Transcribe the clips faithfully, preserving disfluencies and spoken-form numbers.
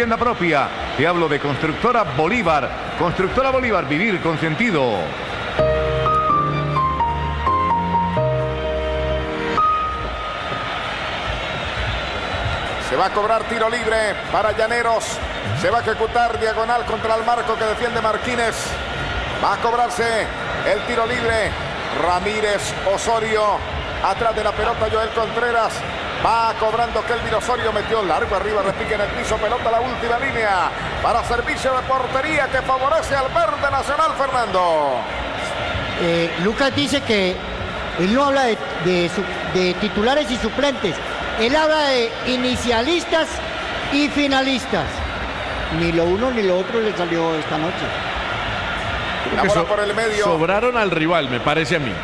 vivienda propia. Te hablo de Constructora Bolívar. Constructora Bolívar, vivir con sentido. Se va a cobrar tiro libre para Llaneros. Se va a ejecutar diagonal contra el marco que defiende Marquínez. Va a cobrarse el tiro libre. Ramírez Osorio. Atrás de la pelota Joel Contreras. Va cobrando Kelvin Osorio. Metió largo arriba. Repique en el piso. Pelota a la última línea. Para servicio de portería que favorece al verde nacional, Fernando. Eh, Lucas dice que él no habla de, de, de titulares y suplentes. Él habla de inicialistas y finalistas. Ni lo uno ni lo otro le salió esta noche. La bola so por el medio. Sobraron al rival, me parece a mí.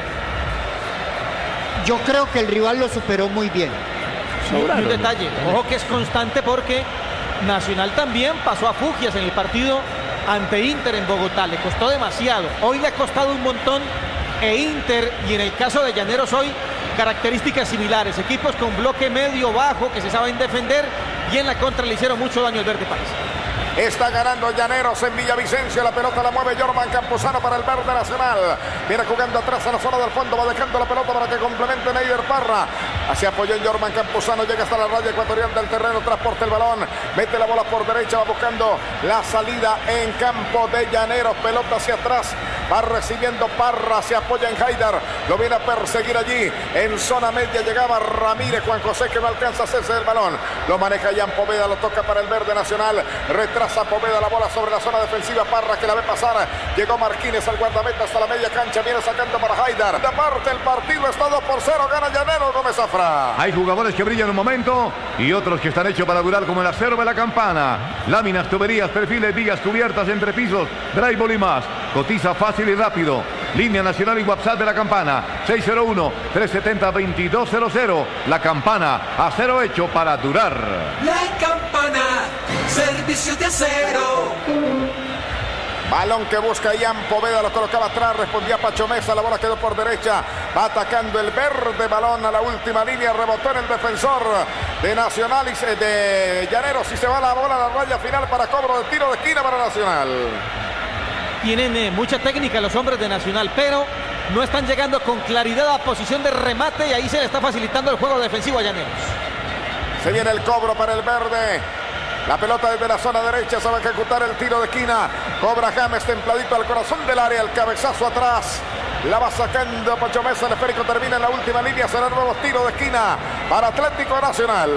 Yo creo que el rival lo superó muy bien. Sobraron. Y un detalle, ojo que es constante porque Nacional también pasó a Fugias en el partido ante Inter en Bogotá. Le costó demasiado. Hoy le ha costado un montón. E Inter, y en el caso de Llaneros hoy, características similares, equipos con bloque medio bajo que se saben defender y en la contra le hicieron mucho daño al Verde País. Está ganando Llaneros en Villavicencio. La pelota la mueve Jorman Campuzano para el verde nacional. Viene jugando atrás a la zona del fondo. Va dejando la pelota para que complemente Neider Parra. Así apoyó en Jorman Campuzano. Llega hasta la raya ecuatorial del terreno. Transporta el balón. Mete la bola por derecha. Va buscando la salida en campo de Llaneros. Pelota hacia atrás. Va recibiendo Parra. Se apoya en Haidar. Lo viene a perseguir allí. En zona media llegaba Ramírez. Juan José que no alcanza a hacerse del balón. Lo maneja Jan Poveda. Lo toca para el verde nacional. Retrasa Poveda la bola sobre la zona defensiva. Parra que la ve pasar. Llegó Marquínez al guardameta hasta la media cancha. Viene sacando para Haidar. De parte el partido está dos por cero. Gana Llaneros. Gómez Zafra. Hay jugadores que brillan un momento y otros que están hechos para durar, como el acero de la Campana. Láminas, tuberías, perfiles, vigas, cubiertas, entrepisos, drywall y más. Cotiza fácil y rápido. Línea nacional y WhatsApp de la Campana. seis cero uno, tres siete cero, dos dos cero cero. La Campana. Acero hecho para durar. La Campana. Servicio de acero. Balón que busca Jan Poveda, lo colocaba atrás, respondía Pacho Mesa, la bola quedó por derecha, va atacando el verde, balón a la última línea, rebotó en el defensor de Nacional y se, de Llaneros y se va la bola a la raya final para cobro de tiro de esquina para Nacional. Tienen eh, mucha técnica los hombres de Nacional, pero no están llegando con claridad a posición de remate y ahí se le está facilitando el juego defensivo a Llaneros. Se viene el cobro para el verde. La pelota desde la zona derecha, se va a ejecutar el tiro de esquina. Cobra James templadito al corazón del área, el cabezazo atrás. La va sacando Pacho Mesa, el esférico termina en la última línea, será nuevo tiro de esquina para Atlético Nacional.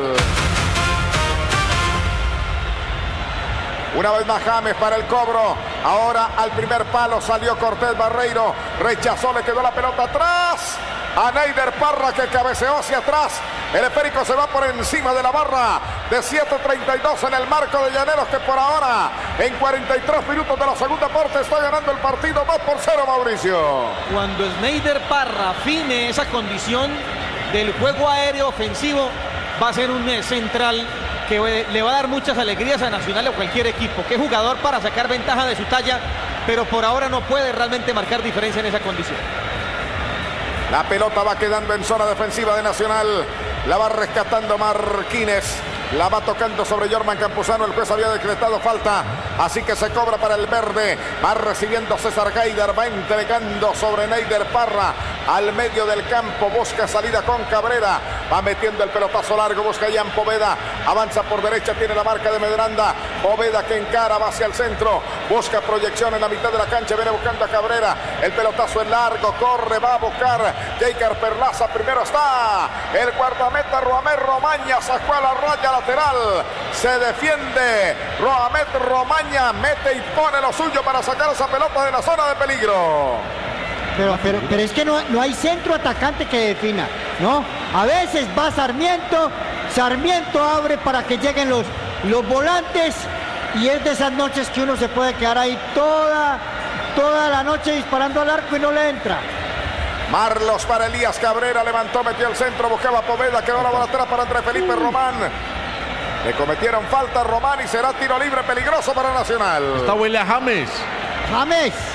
Una vez más James para el cobro. Ahora al primer palo salió Cortés Barreiro. Rechazó, le quedó la pelota atrás. A Neider Parra que cabeceó hacia atrás. El esférico se va por encima de la barra de siete treinta y dos en el marco de Llaneros, que por ahora en cuarenta y tres minutos de la segunda parte está ganando el partido dos por cero, Mauricio. Cuando Neider Parra afine esa condición del juego aéreo ofensivo, va a ser un central que le va a dar muchas alegrías a Nacional o cualquier equipo. Qué jugador para sacar ventaja de su talla, pero por ahora no puede realmente marcar diferencia en esa condición. La pelota va quedando en zona defensiva de Nacional. La va rescatando Marquínez. La va tocando sobre Jorman Campuzano. El juez había decretado falta. Así que se cobra para el verde. Va recibiendo César Haidar. Va entregando sobre Neider Parra. Al medio del campo. Busca salida con Cabrera. Va metiendo el pelotazo largo. Busca Jan Poveda. Avanza por derecha. Tiene la marca de Medranda. Poveda que encara. Va hacia el centro. Busca proyección en la mitad de la cancha. Viene buscando a Cabrera. El pelotazo es largo. Corre. Va a buscar Jaker Perlaza. Primero está el guardameta Roamet Romaña. Sacó a la raya lateral. Se defiende Roamet Romaña. Mete y pone lo suyo para sacar esa pelota de la zona de peligro. Pero, pero, pero es que no, no hay centro atacante que defina, ¿no? A veces va Sarmiento, Sarmiento abre para que lleguen los, los volantes y es de esas noches que uno se puede quedar ahí toda, toda la noche disparando al arco y no le entra. Marlos para Elías Cabrera, levantó, metió el centro, buscaba Poveda, quedó la bola atrás para Andrés Felipe Román. Le cometieron falta a Román y será tiro libre peligroso para Nacional. Está huele a James. James.